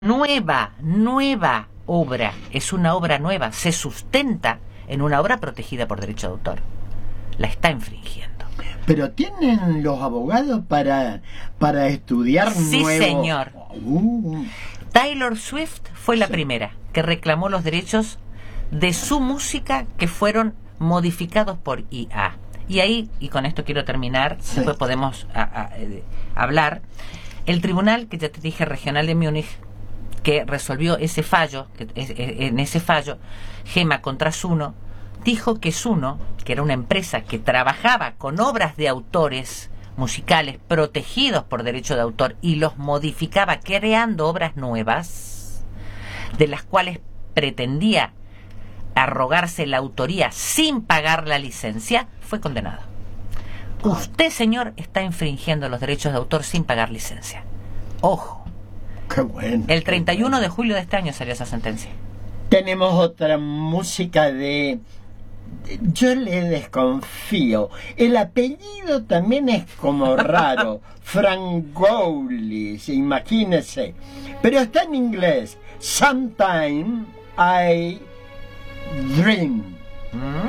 nueva obra, es una obra nueva, se sustenta en una obra protegida por derecho de autor. La está infringiendo. Pero tienen los abogados para estudiar Sí, nuevo... señor. Taylor Swift fue la primera que reclamó los derechos de su música que fueron modificados por IA. Y ahí, y con esto quiero terminar, después podemos hablar, el tribunal, que ya te dije, regional de Múnich, que resolvió ese fallo, en ese fallo, Gema contra Suno, dijo que Suno, que era una empresa que trabajaba con obras de autores musicales protegidos por derecho de autor y los modificaba creando obras nuevas, de las cuales pretendía arrogarse la autoría sin pagar la licencia, fue condenado. Usted, señor, está infringiendo los derechos de autor sin pagar licencia. Ojo. Qué bueno. El 31 de julio de este año salió esa sentencia. Tenemos otra música de... Yo le desconfío. El apellido también es como raro. Frangoulis, imagínese. Pero está en inglés. Sometime I Dream.